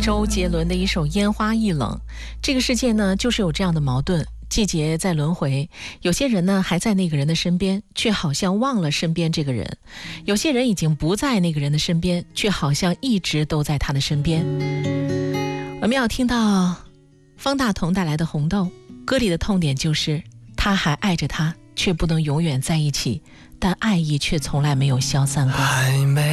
周杰伦的一首《烟花易冷》。这个世界呢，就是有这样的矛盾，季节在轮回，有些人呢还在那个人的身边，却好像忘了身边这个人；有些人已经不在那个人的身边，却好像一直都在他的身边。我们要听到方大同带来的《红豆》，歌里的痛点就是他还爱着他，却不能永远在一起，但爱意却从来没有消散过。